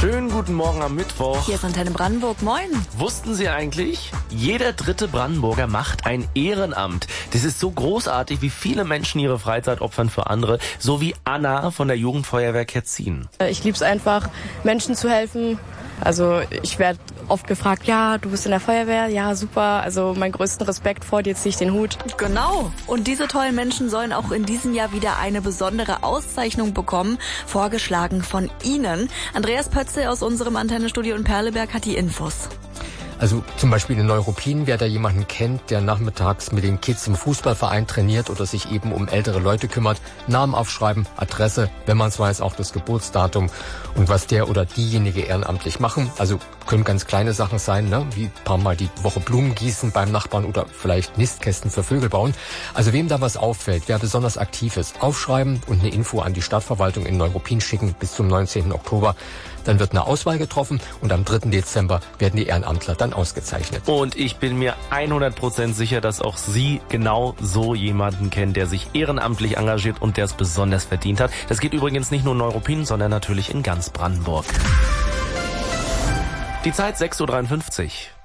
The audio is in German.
Schönen guten Morgen am Mittwoch. Hier ist Antenne Brandenburg. Moin. Wussten Sie eigentlich, jeder dritte Brandenburger macht ein Ehrenamt. Das ist so großartig, wie viele Menschen ihre Freizeit opfern für andere, so wie Anna von der Jugendfeuerwehr Ketzin. Ich liebe es einfach, Menschen zu helfen. Also ich werde oft gefragt, ja, du bist in der Feuerwehr, ja, super. Also meinen größten Respekt vor dir, ziehe ich den Hut. Genau. Und diese tollen Menschen sollen auch in diesem Jahr wieder eine besondere Auszeichnung bekommen, vorgeschlagen von Ihnen. Andreas Pötzel aus unserem Antennestudio in Perleberg hat die Infos. Also zum Beispiel in Neuruppin, wer da jemanden kennt, der nachmittags mit den Kids im Fußballverein trainiert oder sich eben um ältere Leute kümmert, Namen aufschreiben, Adresse, wenn man es weiß, auch das Geburtsdatum und was der oder diejenige ehrenamtlich machen. Also können ganz kleine Sachen sein, ne? Wie ein paar Mal die Woche Blumen gießen beim Nachbarn oder vielleicht Nistkästen für Vögel bauen. Also wem da was auffällt, wer besonders aktiv ist, aufschreiben und eine Info an die Stadtverwaltung in Neuruppin schicken bis zum 19. Oktober. Dann wird eine Auswahl getroffen und am 3. Dezember werden die Ehrenamtler dann ausgezeichnet. Und ich bin mir 100% sicher, dass auch Sie genau so jemanden kennen, der sich ehrenamtlich engagiert und der es besonders verdient hat. Das geht übrigens nicht nur in Neuruppin, sondern natürlich in ganz Brandenburg. Die Zeit 6:53 Uhr.